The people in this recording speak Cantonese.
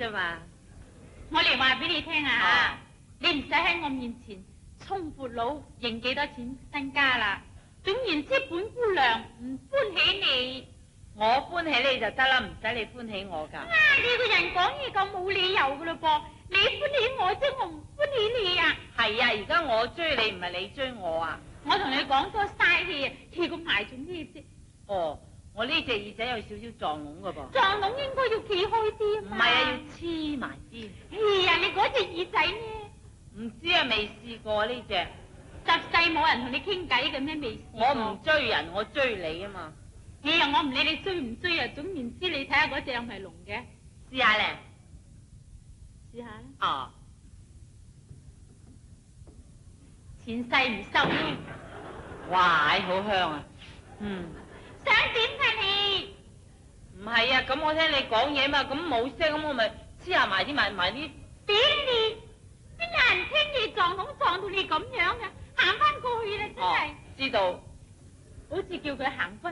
啫嘛。 我嚟話俾你聽啊，你唔使喺我面前充闊佬認幾多錢身家啦。總言之，本姑娘唔歡喜你。 我歡喜你就得啦，唔使你歡喜我噶。 你個人講嘢咁冇理由噶咯噃，你歡喜我啫，我唔歡喜你啊。 係啊，而家我追你，唔係你追我啊。 我同你講多嘥氣啊，企咁埋做咩啫？ 哦，我呢隻耳仔有少少撞聾噶噃。 撞聾應該要企開啲啊嘛。 唔係啊，要黐埋啲。 哎呀，你嗰隻耳仔呢？ 唔知啊，未試過呢隻。 十世冇人同你傾偈嘅咩？未試過。 我唔追人，我追你啊嘛。 哎呀，我唔理你追唔追啊，總言之你睇下嗰隻係咪聾嘅？ 試下咧。 試下啦。 哦。 前世唔收呢。 哇，好香啊。 想點啊你？ 唔係啊，咁我聽你講嘢嘛，咁冇聲，咁我咪黐下埋啲埋啲。 點你？邊有人聽你撞到你咁樣嘅？行翻過去啦，真係。 知道。 好似叫佢行翻。